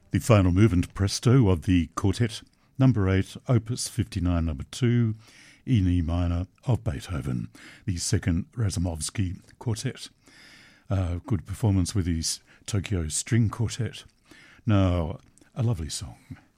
The final movement presto of the quartet, number 8, opus 59, number 2, in E minor of Beethoven, the second Razumovsky quartet. Good performance with his Tokyo String Quartet. Now, a lovely song.